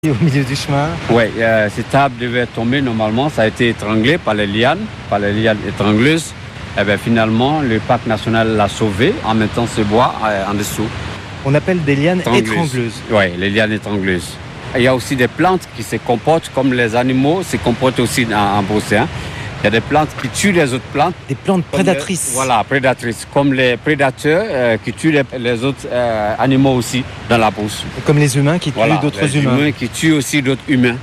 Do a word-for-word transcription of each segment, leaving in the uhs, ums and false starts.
Au milieu du chemin. Oui, euh, cet arbre devait tomber normalement. Ça a été étranglé par les lianes, par les lianes étrangleuses. Et bien finalement, le parc national l'a sauvé en mettant ce bois euh, en dessous. On appelle des lianes Étrangleuses. étrangleuses. Oui, les lianes étrangleuses. Il y a aussi des plantes qui se comportent comme les animaux se comportent aussi en, en brousse. Hein. Il y a des plantes qui tuent les autres plantes. Des plantes prédatrices. Les, voilà, prédatrices. Comme les prédateurs euh, qui tuent les, les autres euh, animaux aussi dans la brousse. Et comme les humains qui tuent voilà, d'autres les humains. humains qui tuent aussi d'autres humains.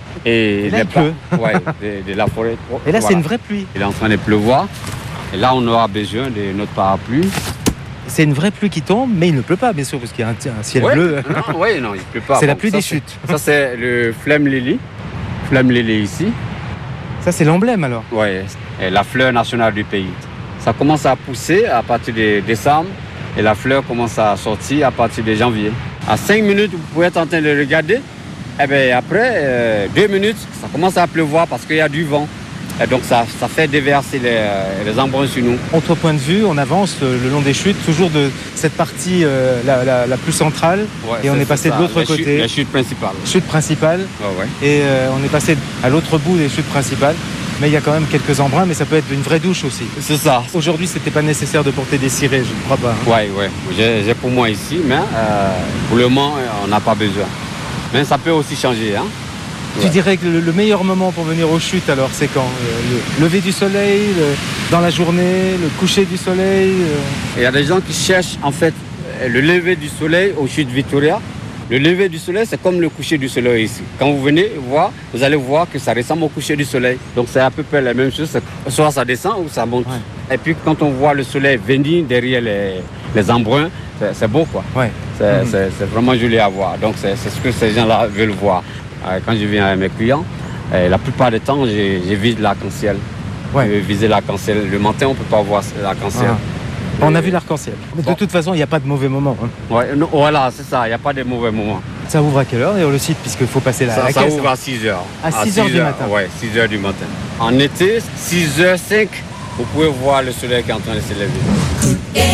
Et, Et là, les il pleut. Ouais, de, de la forêt. Et là, voilà. c'est une vraie pluie. Il est en train de pleuvoir. Et là, on aura besoin de notre parapluie. C'est une vraie pluie qui tombe, mais il ne pleut pas, bien sûr, parce qu'il y a un, un ciel ouais, bleu. Oui, non, il ne pleut pas. C'est bon, la pluie ça, des c'est, chutes. Ça, c'est le Flemme Lily. Flemme Lily ici. Ça, c'est l'emblème, alors. Oui, la fleur nationale du pays. Ça commence à pousser à partir de décembre et la fleur commence à sortir à partir de janvier. À cinq minutes, vous pouvez être en train de regarder. Et bien après, euh, deux minutes, ça commence à pleuvoir parce qu'il y a du vent. Et donc ça, ça fait déverser les, les embruns sur nous. Autre point de vue, on avance le long des chutes, toujours de cette partie euh, la, la, la plus centrale. Ouais, et on est passé ça, de l'autre les côté. Chutes, les chutes principales. Chute principale. Ouais, ouais. Et euh, on est passé à l'autre bout des chutes principales. Mais il y a quand même quelques embruns, mais ça peut être une vraie douche aussi. C'est ça. Aujourd'hui, c'était pas nécessaire de porter des cirés, je ne crois pas. Hein. Oui, oui. J'ai, j'ai pour moi ici, mais euh, pour le moment, on n'a pas besoin. Mais ça peut aussi changer. Hein. Tu ouais. dirais que le, le meilleur moment pour venir aux chutes, alors, c'est quand le lever du soleil, le, dans la journée, le coucher du soleil euh... Il y a des gens qui cherchent, en fait, le lever du soleil aux chutes Victoria. Le lever du soleil, c'est comme le coucher du soleil ici. Quand vous venez voir, vous allez voir que ça ressemble au coucher du soleil. Donc c'est à peu près la même chose. Soit ça descend ou ça monte. Ouais. Et puis quand on voit le soleil venir derrière les, les embruns, c'est, c'est beau quoi. Ouais. C'est, mm-hmm. c'est, c'est vraiment joli à voir. Donc c'est, c'est ce que ces gens-là veulent voir. Quand je viens avec mes clients, la plupart du temps, j'évite l'arc-en-ciel. Ouais. Je vais viser l'arc-en-ciel. Le matin, on ne peut pas voir l'arc-en-ciel. Ah. On a vu l'arc-en-ciel. Mais bon. De toute façon, il n'y a pas de mauvais moment. Hein. Ouais, non, voilà, c'est ça, il n'y a pas de mauvais moments. Ça ouvre à quelle heure d'ailleurs le site, puisqu'il faut passer la, ça, la ça caisse? Ça ouvre à six heures. À six heures du matin? Oui, six heures du matin. En été, six heures cinq, vous pouvez voir le soleil qui est en train de se lever.